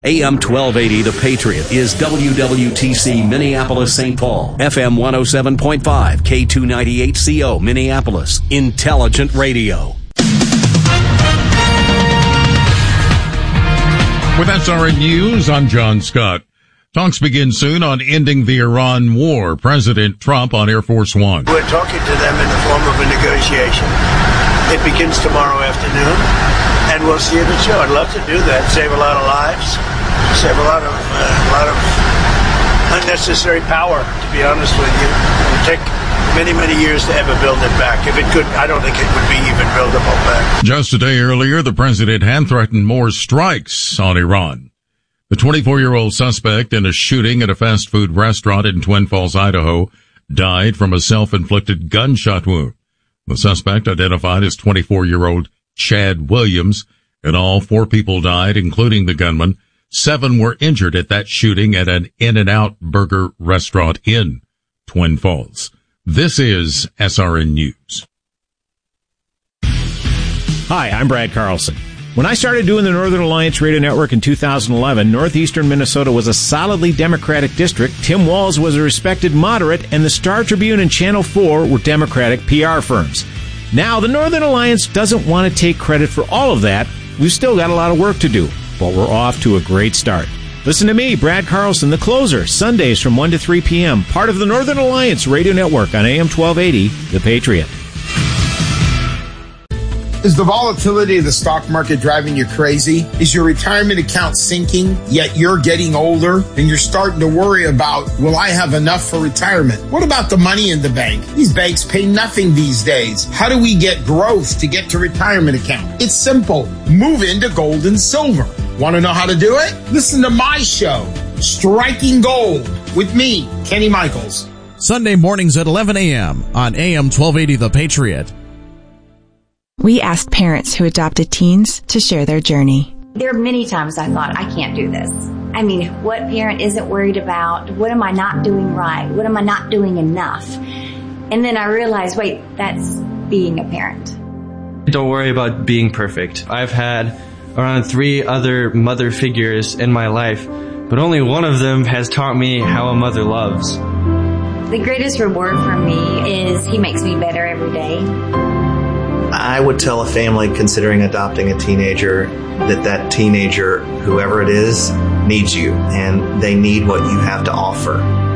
AM 1280 The Patriot is WWTC Minneapolis St. Paul, FM 107.5, K298CO Minneapolis, Intelligent Radio. With SRN News, I'm John Scott. Talks begin soon on ending the Iran war. President Trump on Air Force One. We're talking to them in the form of a negotiation. It begins tomorrow afternoon, and we'll see it at show. I'd love to do that, save a lot of lives, save a lot of unnecessary power, to be honest with you. It would take many, many years to ever build it back. If it could, I don't think it would be even buildable back. Just a day earlier, the president had threatened more strikes on Iran. The 24-year-old suspect in a shooting at a fast food restaurant in Twin Falls, Idaho, died from a self-inflicted gunshot wound. The suspect, identified as 24-year-old Chad Williams, and all 4 people died, including the gunman. 7 were injured at that shooting at an In-N-Out Burger restaurant in Twin Falls. This is SRN News. Hi, I'm Brad Carlson. When I started doing the Northern Alliance Radio Network in 2011, northeastern Minnesota was a solidly Democratic district. Tim Walz was a respected moderate, and the Star Tribune and Channel 4 were Democratic PR firms. Now, the Northern Alliance doesn't want to take credit for all of that. We've still got a lot of work to do, but we're off to a great start. Listen to me, Brad Carlson, the closer, Sundays from 1 to 3 p.m., part of the Northern Alliance Radio Network on AM 1280, The Patriot. Is the volatility of the stock market driving you crazy? Is your retirement account sinking, yet you're getting older and you're starting to worry about, will I have enough for retirement? What about the money in the bank? These banks pay nothing these days. How do we get growth to get to retirement account? It's simple. Move into gold and silver. Want to know how to do it? Listen to my show, Striking Gold, with me, Kenny Michaels. Sunday mornings at 11 a.m. on AM 1280 The Patriot. We asked parents who adopted teens to share their journey. There are many times I thought, I can't do this. I mean, what parent isn't worried about? What am I not doing right? What am I not doing enough? And then I realized, wait, that's being a parent. Don't worry about being perfect. I've had around 3 other mother figures in my life, but only one of them has taught me how a mother loves. The greatest reward for me is he makes me better every day. I would tell a family considering adopting a teenager that teenager, whoever it is, needs you, and they need what you have to offer.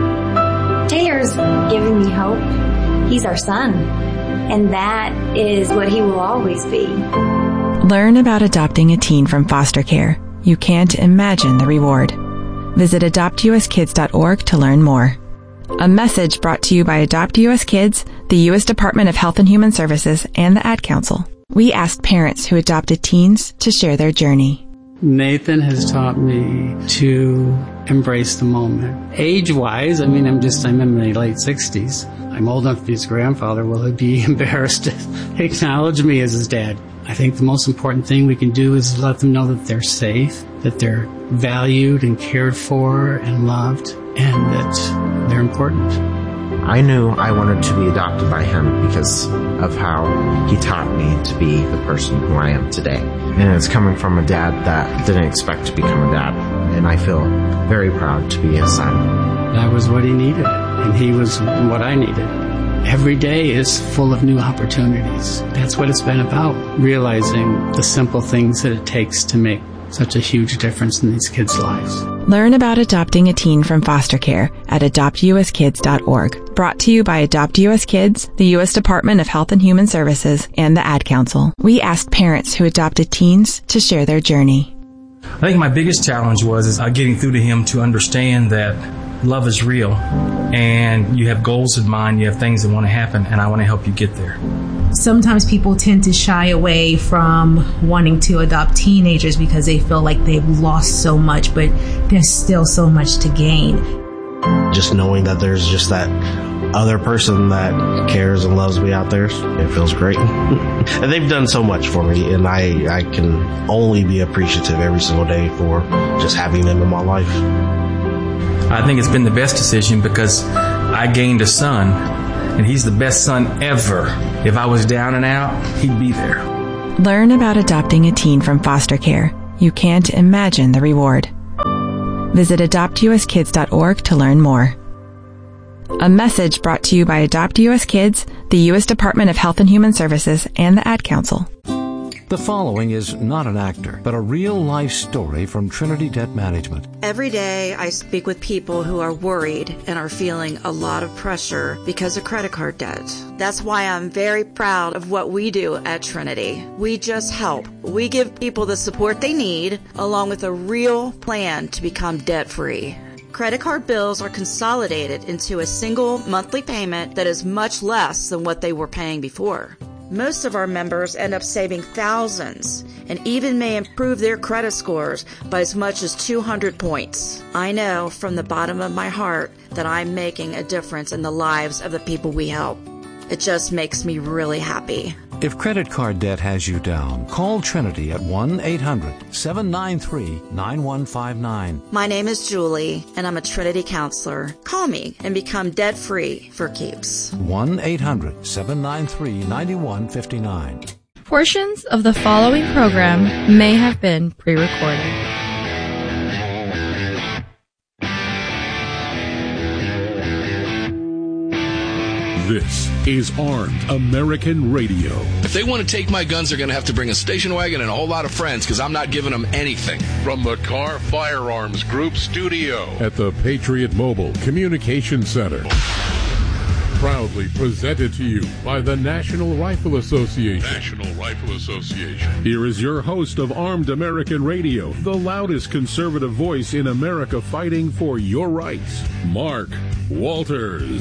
Taylor's giving me hope. He's our son, and that is what he will always be. Learn about adopting a teen from foster care. You can't imagine the reward. Visit adoptuskids.org to learn more. A message brought to you by Adopt U.S. Kids, the U.S. Department of Health and Human Services, and the Ad Council. We asked parents who adopted teens to share their journey. Nathan has taught me to embrace the moment. Age-wise, I'm in my late 60s. I'm old enough to be his grandfather. Will he be embarrassed to acknowledge me as his dad? I think the most important thing we can do is let them know that they're safe, that they're valued and cared for and loved, and that they're important. I knew I wanted to be adopted by him because of how he taught me to be the person who I am today. And it's coming from a dad that didn't expect to become a dad. And I feel very proud to be his son. That was what he needed, and he was what I needed. Every day is full of new opportunities. That's what it's been about, realizing the simple things that it takes to make such a huge difference in these kids' lives. Learn about adopting a teen from foster care at adoptuskids.org. Brought to you by Adopt U.S. Kids, the U.S. Department of Health and Human Services, and the Ad Council. We asked parents who adopted teens to share their journey. I think my biggest challenge was getting through to him to understand that love is real, and you have goals in mind, you have things that want to happen, and I want to help you get there. Sometimes people tend to shy away from wanting to adopt teenagers because they feel like they've lost so much, but there's still so much to gain. Just knowing that there's just that other person that cares and loves me out there, it feels great. And they've done so much for me, and I can only be appreciative every single day for just having them in my life. I think it's been the best decision because I gained a son, and he's the best son ever. If I was down and out, he'd be there. Learn about adopting a teen from foster care. You can't imagine the reward. Visit adoptuskids.org to learn more. A message brought to you by Adopt US Kids, the U.S. Department of Health and Human Services, and the Ad Council. The following is not an actor, but a real-life story from Trinity Debt Management. Every day I speak with people who are worried and are feeling a lot of pressure because of credit card debt. That's why I'm very proud of what we do at Trinity. We just help. We give people the support they need, along with a real plan to become debt-free. Credit card bills are consolidated into a single monthly payment that is much less than what they were paying before. Most of our members end up saving thousands and even may improve their credit scores by as much as 200 points. I know from the bottom of my heart that I'm making a difference in the lives of the people we help. It just makes me really happy. If credit card debt has you down, call Trinity at 1-800-793-9159. My name is Julie, and I'm a Trinity counselor. Call me and become debt-free for keeps. 1-800-793-9159. Portions of the following program may have been pre-recorded. This is Armed American Radio. If they want to take my guns, they're going to have to bring a station wagon and a whole lot of friends, because I'm not giving them anything. From the Carr Firearms Group studio at the Patriot Mobile Communication Center. Proudly presented to you by the National Rifle Association. National Rifle Association. Here is your host of Armed American Radio, the loudest conservative voice in America fighting for your rights, Mark Walters.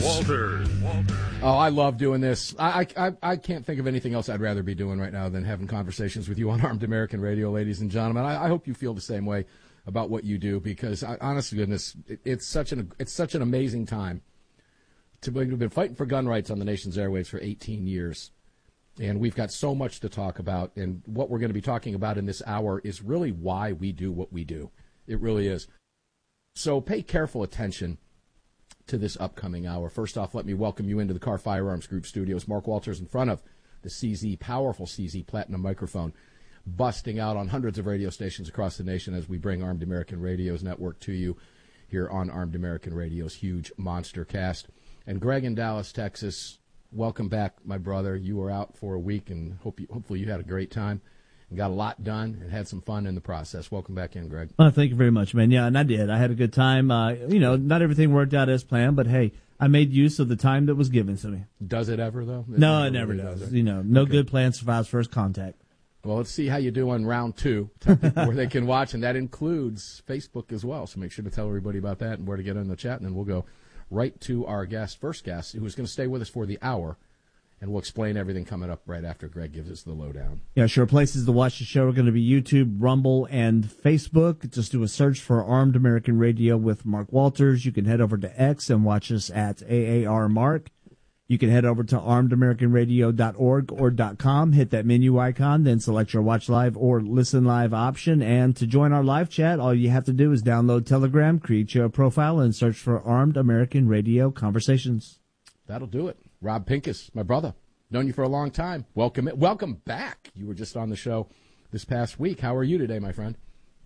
Oh, I love doing this. I can't think of anything else I'd rather be doing right now than having conversations with you on Armed American Radio, ladies and gentlemen. I hope you feel the same way about what you do, because, honest to goodness, it's such an amazing time. We've been fighting for gun rights on the nation's airwaves for 18 years, and we've got so much to talk about. And what we're going to be talking about in this hour is really why we do what we do. It really is. So pay careful attention to this upcoming hour. First off, let me welcome you into the Carr Firearms Group studios. Mark Walters in front of the CZ, powerful CZ Platinum microphone, busting out on hundreds of radio stations across the nation as we bring Armed American Radio's network to you here on Armed American Radio's huge monster cast. And Greg in Dallas, Texas, welcome back, my brother. You were out for a week, and hopefully you had a great time and got a lot done and had some fun in the process. Welcome back in, Greg. Well, thank you very much, man. Yeah, and I did. I had a good time. Not everything worked out as planned, but hey, I made use of the time that was given to me. Does it ever, though? No, it never does. No good plan survives first contact. Well, let's see how you do on round 2. Tell people where they can watch, and that includes Facebook as well. So make sure to tell everybody about that and where to get in the chat, and then we'll go right to our first guest, who's going to stay with us for the hour, and we'll explain everything coming up right after Greg gives us the lowdown. Yeah, sure. Places to watch the show are going to be YouTube, Rumble, and Facebook. Just do a search for Armed American Radio with Mark Walters. You can head over to X and watch us at AAR Mark. You can head over to armedamericanradio.org or .com, hit that menu icon, then select your watch live or listen live option. And to join our live chat, all you have to do is download Telegram, create your profile, and search for Armed American Radio Conversations. That'll do it. Rob Pincus, my brother, known you for a long time. Welcome back. You were just on the show this past week. How are you today, my friend?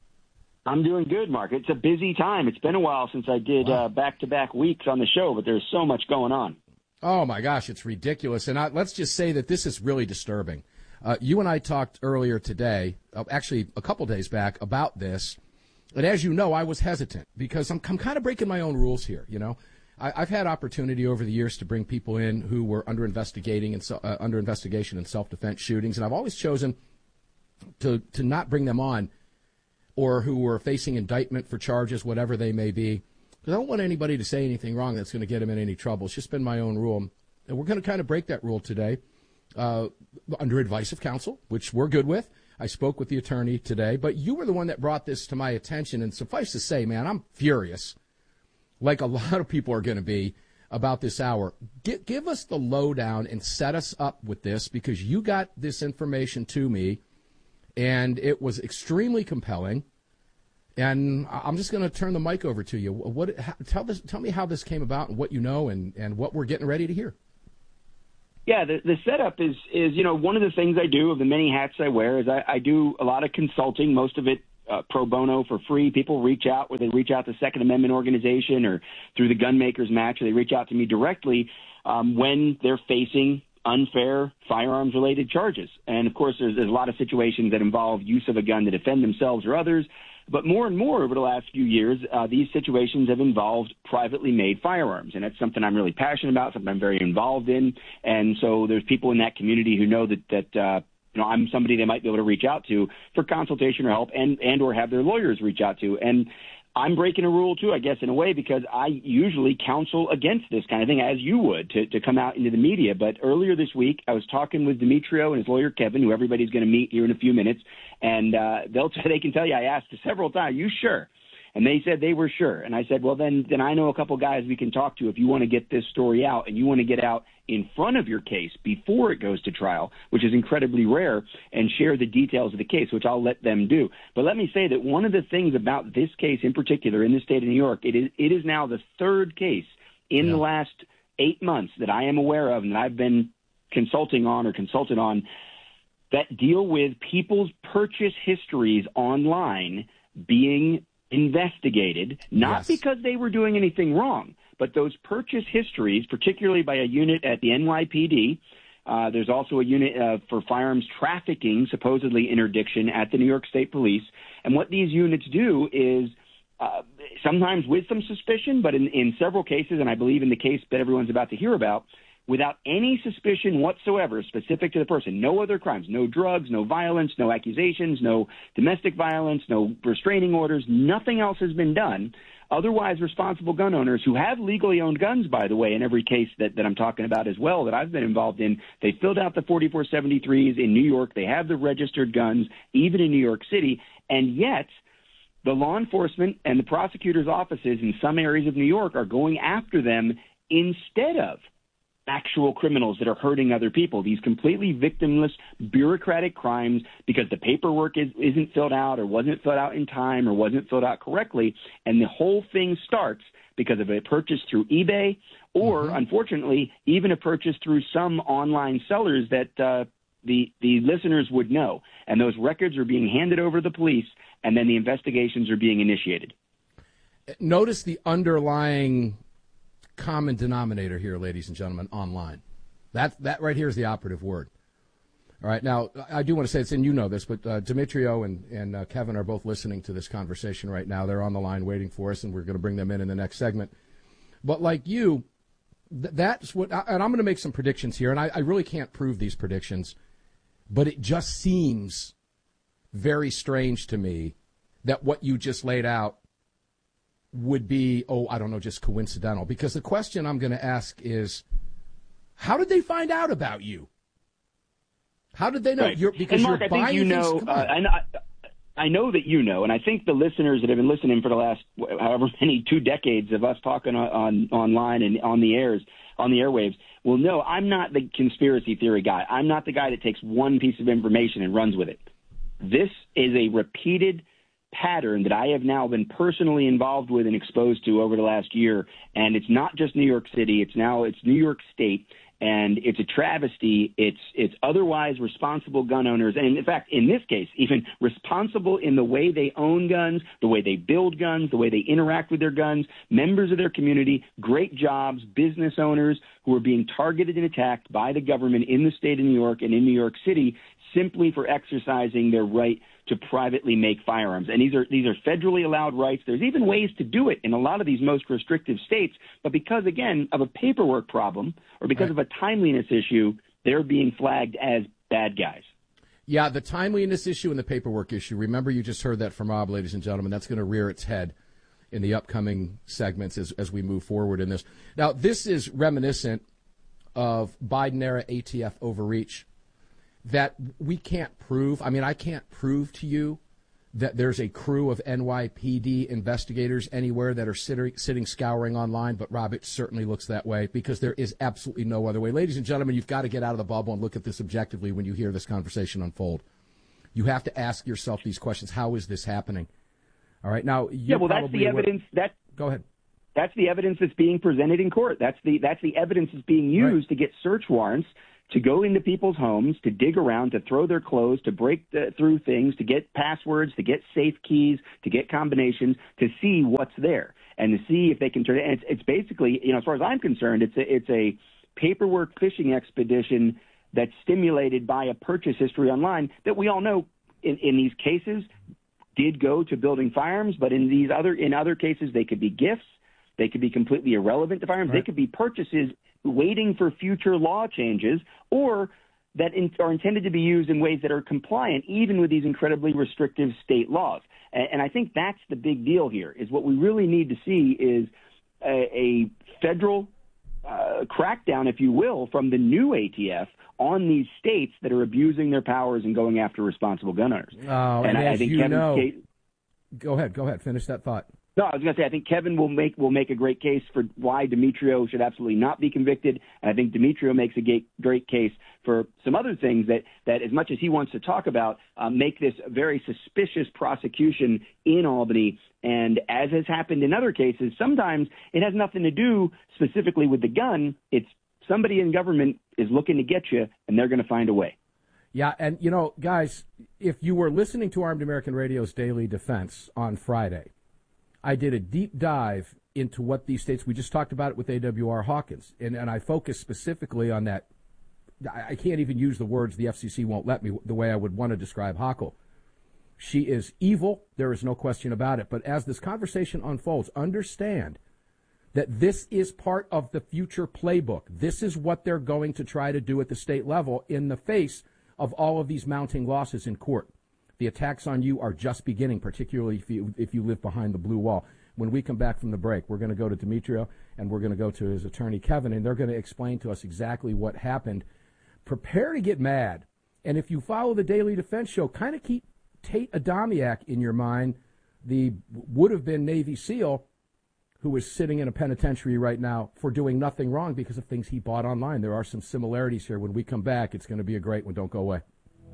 I'm doing good, Mark. It's a busy time. It's been a while since I did back-to-back weeks on the show, but there's so much going on. Oh, my gosh, it's ridiculous. And let's just say that this is really disturbing. You and I talked earlier today, actually a couple days back, about this. And as you know, I was hesitant because I'm kind of breaking my own rules here. You know, I've had opportunity over the years to bring people in who were under investigation and self-defense shootings. And I've always chosen to not bring them on, or who were facing indictment for charges, whatever they may be. Because I don't want anybody to say anything wrong that's going to get them in any trouble. It's just been my own rule. And we're going to kind of break that rule today under advice of counsel, which we're good with. I spoke with the attorney today, but you were the one that brought this to my attention. And suffice to say, man, I'm furious, like a lot of people are going to be, about this hour. Give us the lowdown and set us up with this, because you got this information to me, and it was extremely compelling. And I'm just going to turn the mic over to you. Tell me how this came about and what you know and what we're getting ready to hear. Yeah, the setup is one of the things I do, of the many hats I wear, is I do a lot of consulting, most of it pro bono for free. People reach out, where they reach out to Second Amendment organization or through the Gunmakers Match, or they reach out to me directly when they're facing unfair firearms-related charges. And, of course, there's a lot of situations that involve use of a gun to defend themselves or others. But more and more over the last few years, these situations have involved privately made firearms. And that's something I'm really passionate about, something I'm very involved in. And so there's people in that community who know that I'm somebody they might be able to reach out to for consultation or help and or have their lawyers reach out to. And I'm breaking a rule, too, I guess, in a way, because I usually counsel against this kind of thing, as you would, to come out into the media. But earlier this week, I was talking with Demetrio and his lawyer, Kevin, who everybody's going to meet here in a few minutes. And they can tell you, I asked several times, you sure? And they said they were sure. And I said, well, then I know a couple guys we can talk to if you want to get this story out and you want to get out in front of your case before it goes to trial, which is incredibly rare, and share the details of the case, which I'll let them do. But let me say that one of the things about this case in particular in the state of New York, it is now the third case in the last 8 months that I am aware of and that I've been consulted on that deal with people's purchase histories online being investigated, not because they were doing anything wrong, but those purchase histories, particularly by a unit at the NYPD. There's also a unit for firearms trafficking, supposedly interdiction, at the New York State Police. And what these units do is sometimes with some suspicion, but in several cases, and I believe in the case that everyone's about to hear about, without any suspicion whatsoever specific to the person, no other crimes, no drugs, no violence, no accusations, no domestic violence, no restraining orders, nothing else has been done. Otherwise responsible gun owners who have legally owned guns, by the way, in every case that I'm talking about as well that I've been involved in, they filled out the 4473s in New York. They have the registered guns, even in New York City, and yet the law enforcement and the prosecutor's offices in some areas of New York are going after them instead of actual criminals that are hurting other people, these completely victimless bureaucratic crimes because the paperwork isn't filled out or wasn't filled out in time or wasn't filled out correctly. And the whole thing starts because of a purchase through eBay or, unfortunately, even a purchase through some online sellers that the listeners would know. And those records are being handed over to the police, and then the investigations are being initiated. Notice the underlying common denominator here, ladies and gentlemen, online. That right here is the operative word. All right, now, I do want to say this, and you know this, but Demetrio and Kevin are both listening to this conversation right now. They're on the line waiting for us, and we're going to bring them in the next segment. But like you, that's what, and I'm going to make some predictions here, and I really can't prove these predictions, but it just seems very strange to me that what you just laid out would be, just coincidental. Because the question I'm going to ask is, how did they find out about you? How did they know? Right. And Mark, I think you know, I know that you know, and I think the listeners that have been listening for the last however many 2 decades of us talking online and on the airwaves will know I'm not the conspiracy theory guy. I'm not the guy that takes one piece of information and runs with it. This is a repeated pattern that I have now been personally involved with and exposed to over the last year. And it's not just New York City. It's New York State. And it's a travesty. It's otherwise responsible gun owners. And in fact, in this case, even responsible in the way they own guns, the way they build guns, the way they interact with their guns, members of their community, great jobs, business owners who are being targeted and attacked by the government in the state of New York and in New York City simply for exercising their right to privately make firearms. And these are federally allowed rights. There's even ways to do it in a lot of these most restrictive states. But because, again, of a paperwork problem or because of a timeliness issue, they're being flagged as bad guys. Yeah, the timeliness issue and the paperwork issue. Remember, you just heard that from Rob, ladies and gentlemen. That's going to rear its head in the upcoming segments as we move forward in this. Now, this is reminiscent of Biden-era ATF overreach that we can't prove. I mean, I can't prove to you that there's a crew of NYPD investigators anywhere that are sitting scouring online, but Rob, it certainly looks that way because there is absolutely no other way. Ladies and gentlemen, you've got to get out of the bubble and look at this objectively when you hear this conversation unfold. You have to ask yourself these questions. How is this happening? All right, now that's the evidence. Go ahead. That's the evidence that's being presented in court. That's the evidence that's being used to get search warrants to go into people's homes, to dig around, to throw their clothes, to break through things, to get passwords, to get safe keys, to get combinations, to see what's there and to see if they can turn it. And it's basically, as far as I'm concerned, it's a paperwork fishing expedition that's stimulated by a purchase history online that we all know in these cases did go to building firearms, but in other cases they could be gifts, they could be completely irrelevant to firearms, They could be purchases waiting for future law changes, or that are intended to be used in ways that are compliant even with these incredibly restrictive state laws. And I think that's the big deal here, is what we really need to see is a federal crackdown, if you will, from the new ATF on these states that are abusing their powers and going after responsible gun owners. Oh, and I think go ahead, finish that thought. No, I was going to say, I think Kevin will make a great case for why Demetrio should absolutely not be convicted. And I think Demetrio makes a great case for some other things that as much as he wants to talk about, make this a very suspicious prosecution in Albany. And as has happened in other cases, sometimes it has nothing to do specifically with the gun. It's somebody in government is looking to get you, and they're going to find a way. Yeah, and, guys, if you were listening to Armed American Radio's Daily Defense on Friday, I did a deep dive into what these states, we just talked about it with AWR Hawkins, and I focused specifically on that. I can't even use the words the FCC won't let me, the way I would want to describe Hochul. She is evil, there is no question about it, but as this conversation unfolds, understand that this is part of the future playbook. This is what they're going to try to do at the state level in the face of all of these mounting losses in court. The attacks on you are just beginning, particularly if you live behind the blue wall. When we come back from the break, we're going to go to Demetrio and we're going to go to his attorney, Kevin, and they're going to explain to us exactly what happened. Prepare to get mad. And if you follow the Daily Defense Show, kind of keep Tate Adamiak in your mind, the would-have-been Navy SEAL who is sitting in a penitentiary right now for doing nothing wrong because of things he bought online. There are some similarities here. When we come back, it's going to be a great one. Don't go away.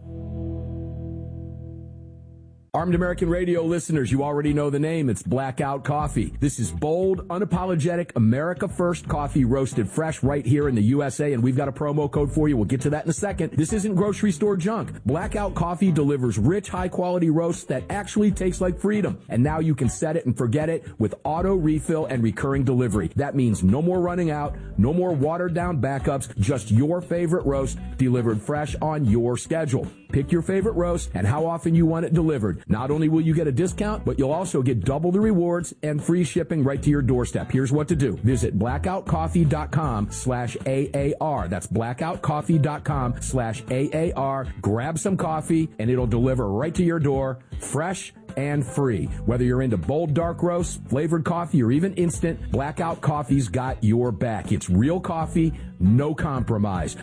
Armed American Radio listeners, you already know the name. It's Blackout Coffee. This is bold, unapologetic, America First coffee roasted fresh right here in the USA, and we've got a promo code for you. We'll get to that in a second. This isn't grocery store junk. Blackout Coffee delivers rich, high-quality roasts that actually taste like freedom. And now you can set it and forget it with auto refill and recurring delivery. That means no more running out, no more watered-down backups, just your favorite roast delivered fresh on your schedule. Pick your favorite roast and how often you want it delivered. Not only will you get a discount, but you'll also get double the rewards and free shipping right to your doorstep. Here's what to do. Visit blackoutcoffee.com/AAR. That's blackoutcoffee.com/AAR. Grab some coffee and it'll deliver right to your door, fresh and free. Whether you're into bold dark roasts, flavored coffee, or even instant, Blackout Coffee's got your back. It's real coffee, no compromise.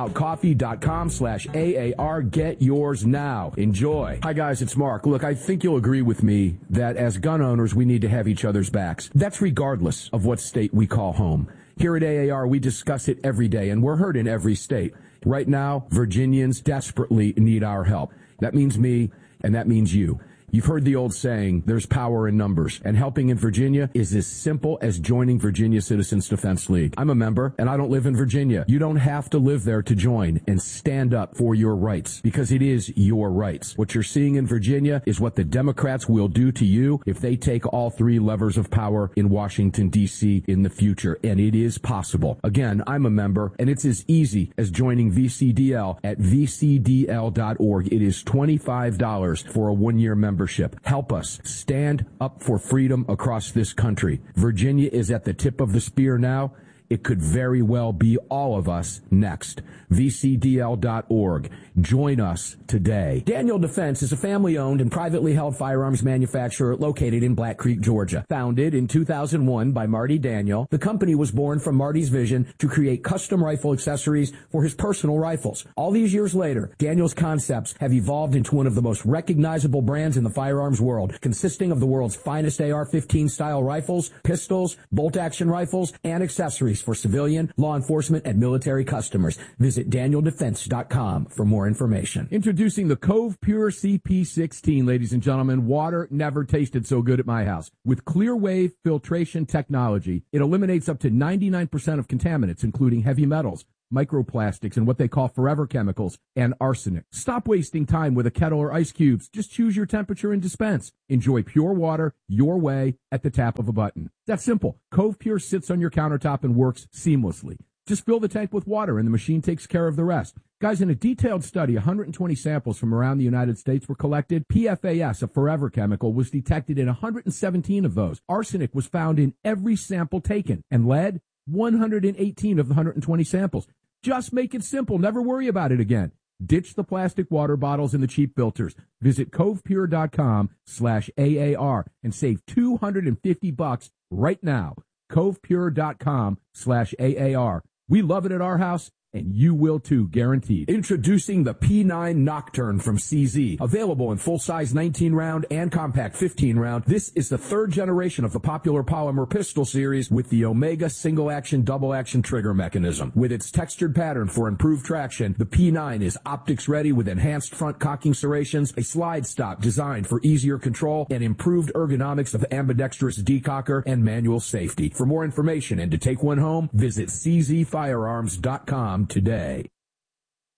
blackoutcoffee.com/AAR. Get yours now. Enjoy. Hi guys, it's Mark. Look, I think you'll agree with me that as gun owners, we need to have each other's backs. That's regardless of what state we call home. Here at AAR, we discuss it every day, and we're heard in every state. Right now, Virginians desperately need our help. That means me, and that means you. You've heard the old saying, there's power in numbers, and helping in Virginia is as simple as joining Virginia Citizens Defense League. I'm a member, and I don't live in Virginia. You don't have to live there to join and stand up for your rights, because it is your rights. What you're seeing in Virginia is what the Democrats will do to you if they take all three levers of power in Washington, D.C. in the future, and it is possible. Again, I'm a member, and it's as easy as joining VCDL at vcdl.org. It is $25 for a one-year membership. Help us stand up for freedom across this country. Virginia is at the tip of the spear now. It could very well be all of us next. VCDL.org. Join us today. Daniel Defense is a family-owned and privately held firearms manufacturer located in Black Creek, Georgia. Founded in 2001 by Marty Daniel, the company was born from Marty's vision to create custom rifle accessories for his personal rifles. All these years later, Daniel's concepts have evolved into one of the most recognizable brands in the firearms world, consisting of the world's finest AR-15 style rifles, pistols, bolt-action rifles, and accessories for civilian, law enforcement, and military customers. Visit DanielDefense.com for more information. Introducing the Cove Pure CP16, ladies and gentlemen. Water never tasted so good at my house. With clear wave filtration technology, it eliminates up to 99% of contaminants, including heavy metals. microplastics, and what they call forever chemicals, and arsenic. Stop wasting time with a kettle or ice cubes. Just choose your temperature and dispense. Enjoy pure water your way at the tap of a button. That's simple. Cove Pure sits on your countertop and works seamlessly. Just fill the tank with water and the machine takes care of the rest. Guys, in a detailed study, 120 samples from around the United States were collected. PFAS, a forever chemical, was detected in 117 of those. Arsenic was found in every sample taken, and lead, 118 of the 120 samples. Just make it simple. Never worry about it again. Ditch the plastic water bottles and the cheap filters. Visit covepure.com/AAR and save $250 right now. covepure.com/AAR. We love it at our house, and you will too, guaranteed. Introducing the P9 Nocturne from CZ. Available in full-size 19-round and compact 15-round, this is the third generation of the popular polymer pistol series with the Omega single-action, double-action trigger mechanism. With its textured pattern for improved traction, the P9 is optics-ready with enhanced front cocking serrations, a slide stop designed for easier control, and improved ergonomics of ambidextrous decocker and manual safety. For more information and to take one home, visit czfirearms.com today.